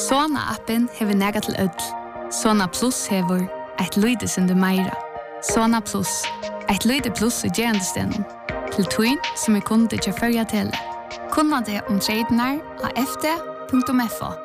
Sona-appen hever nega til ødel. Sona Plus hever et lyde som det meira. Sona Plus, et lyde plus i gerandestenen. Til tøyen som kunde til førja tele. Kunna det om tradenar av fd.fo.